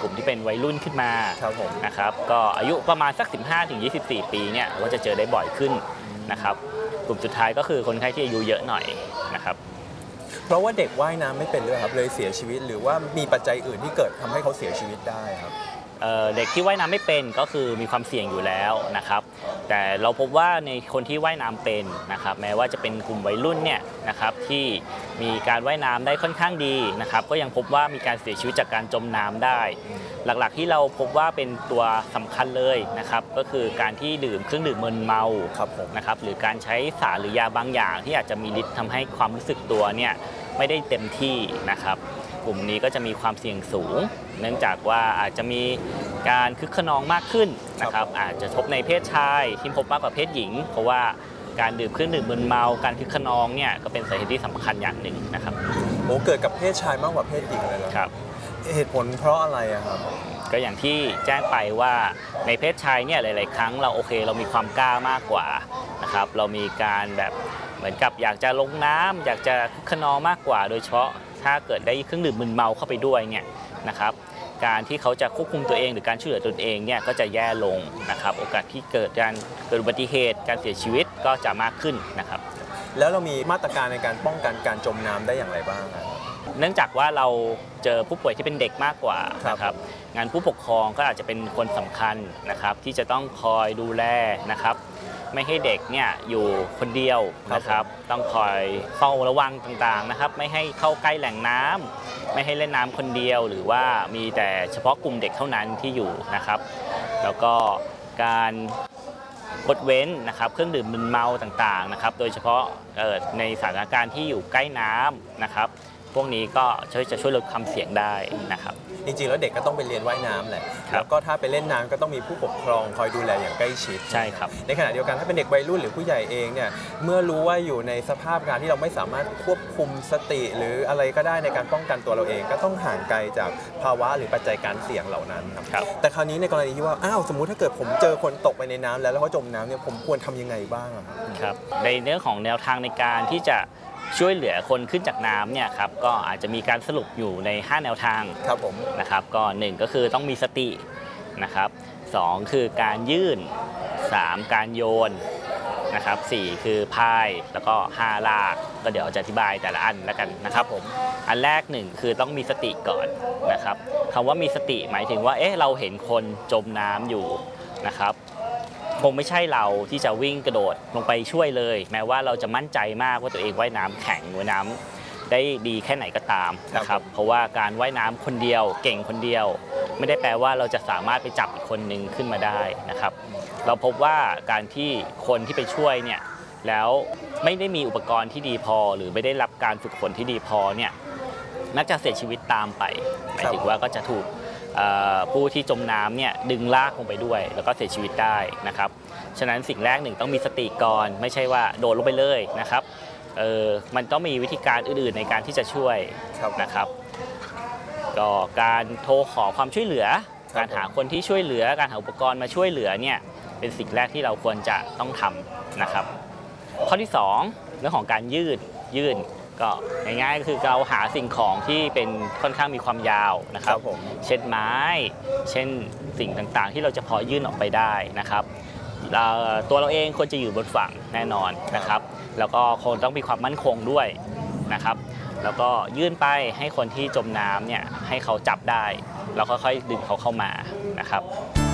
ลุ่มที่เป็นวัยรุ่นขึ้นมานะครับก็อายุประมาณสัก 15-24 ปีเนี่ยก็จะเจอได้บ่อยขึ้นนะครับกลุ่มสุดท้ายก็คือคนไข้ที่อายุเยอะหน่อยนะครับเพราะว่าเด็กว่ายน้ำไม่เป็นเลยครับเลยเสียชีวิตหรือว่ามีปัจจัยอื่นที่เกิดทำให้เขาเสียชีวิตได้ครับเด็กที่ว่ายน้ำไม่เป็นก็คือมีความเสี่ยงอยู่แล้วนะครับแต่เราพบว่าในคนที่ว่ายน้ำเป็นนะครับแม้ว่าจะเป็นกลุ่มวัยรุ่นเนี่ยนะครับที่มีการว่ายน้ำได้ค่อนข้างดีนะครับก็ยังพบว่ามีการเสียชีวิตจากการจมน้ำได้หลักๆที่เราพบว่าเป็นตัวสำคัญเลยนะครับก็คือการที่ดื่มเครื่องดื่มมึนเมานะครับหรือการใช้สารหรือยาบางอย่างที่อาจจะมีฤทธิ์ทำให้ความรู้สึกตัวเนี่ยไม่ได้เต็มที่นะครับกลุ่มนี้ก็จะมีความเสี่ยงสูงเนื่องจากว่าอาจจะมีการคึกขนองมากขึ้นนะครับอาจจะพบในเพศชายที่พบมากกว่าเพศหญิงเพราะว่าการดื่มเครื่องดื่มมึนเมาการคึกขนองเนี่ยก็เป็นสาเหตุที่สำคัญอย่างหนึ่งนะครับโอ้เกิดกับเพศชายมากกว่าเพศหญิงเลยเหรอครับเหตุผลเพราะอะไรครับก็อย่างที่แจ้งไปว่าในเพศชายเนี่ยหลายๆครั้งเราโอเคเรามีความกล้ามากกว่านะครับเรามีการแบบเหมือนกับอยากจะลงน้ำอยากจะคึกขนองมากกว่าโดยเฉพาะถ้าเกิดได้เครื่องดื่มมึนเมาเข้าไปด้วยเนี่ยนะครับการที่เขาจะควบคุมตัวเองหรือการช่วยเหลือตนเองเนี่ยก็จะแย่ลงนะครับโอกาสที่เกิดอุบัติเหตุการเสียชีวิตก็จะมากขึ้นนะครับแล้วเรามีมาตรการในการป้องกันการจมน้ำได้อย่างไรบ้างครับเนื่องจากว่าเราเจอผู้ป่วยที่เป็นเด็กมากกว่านะครับงานผู้ปกครองก็อาจจะเป็นคนสำคัญนะครับที่จะต้องคอยดูแลนะครับไม่ให้เด็กเนี่ยอยู่คนเดียวนะครับต้องคอยเฝ้าระวังต่างๆนะครับไม่ให้เข้าใกล้แหล่งน้ำไม่ให้เล่นน้ำคนเดียวหรือว่ามีแต่เฉพาะกลุ่มเด็กเท่านั้นที่อยู่นะครับแล้วก็การงดเว้นนะครับเครื่องดื่มมึนเมาต่างๆนะครับโดยเฉพาะในสถานการณ์ที่อยู่ใกล้น้ำนะครับพวกนี้ก็จะช่วยลดความเสี่ยงได้นะครับจริงๆแล้วเด็กก็ต้องไปเรียนว่ายน้ำแหละแล้วก็ถ้าไปเล่นน้ำก็ต้องมีผู้ปกครองคอยดูแลอย่างใกล้ชิดใช่ครับในขณะเดียวกันถ้าเป็นเด็กวัยรุ่นหรือผู้ใหญ่เองเนี่ยเมื่อรู้ว่าอยู่ในสภาพการที่เราไม่สามารถควบคุมสติหรืออะไรก็ได้ในการป้องกันตัวเราเองก็ต้องห่างไกลจากภาวะหรือปัจจัยการเสี่ยงเหล่านั้นครับแต่คราวนี้ในกรณีที่ว่าสมมุติถ้าเกิดผมเจอคนตกไปในน้ำแล้วเขาจมน้ำเนี่ยผมควรทำยังไงบ้างครับในเรื่องของแนวทางในการที่จะช่วยเหลือคนขึ้นจากน้ำเนี่ยครับก็อาจจะมีการสรุปอยู่ใน5แนวทางครับผมนะครับก็1ก็คือต้องมีสตินะครับ2คือการยื่น3การโยนนะครับ4คือพายแล้วก็5ลากก็เดี๋ยวจะอธิบายแต่ละอันแล้วกันนะครับผมอันแรก1คือต้องมีสติก่อนนะครับคำว่ามีสติหมายถึงว่าเราเห็นคนจมน้ำอยู่นะครับคงไม่ใช่เราที่จะวิ่งกระโดดลงไปช่วยเลยแม้ว่าเราจะมั่นใจมากว่าตัวเองว่ายน้ำแข็งว่ายน้ำได้ดีแค่ไหนก็ตามนะครับเพราะว่าการว่ายน้ำคนเดียวเก่งคนเดียวไม่ได้แปลว่าเราจะสามารถไปจับอีกคนหนึ่งขึ้นมาได้นะครับเราพบว่าการที่คนที่ไปช่วยเนี่ยแล้วไม่ได้มีอุปกรณ์ที่ดีพอหรือไม่ได้รับการฝึกฝนที่ดีพอเนี่ยมักจะเสียชีวิตตามไปหมายถึงว่าก็จะถูกผู้ที่จมน้ำเนี่ยดึงลากลงไปด้วยแล้วก็เสียชีวิตได้นะครับฉะนั้นสิ่งแรกต้องมีสติก่อนไม่ใช่ว่าโดดลงไปเลยนะครับมันต้องมีวิธีการอื่นๆในการที่จะช่วยนะครับก็การโทรขอความช่วยเหลือการหาคนที่ช่วยเหลือการหาอุปกรณ์มาช่วยเหลือเนี่ยเป็นสิ่งแรกที่เราควรจะต้องทำนะครับข้อที่2เรื่องของการยื่นก็ง่ายๆก็คือเราหาสิ่งของที่เป็นค่อนข้างมีความยาวนะครับเช่นไม้เช่นสิ่งต่างๆที่เราจะพอยื่นออกไปได้นะครับตัวเราเองควรจะอยู่บนฝั่งแน่นอนนะครับแล้วก็คงต้องมีความมั่นคงด้วยนะครับแล้วก็ยื่นไปให้คนที่จมน้ำเนี่ยให้เขาจับได้แล้วค่อยๆดึงเขาเข้ามานะครับ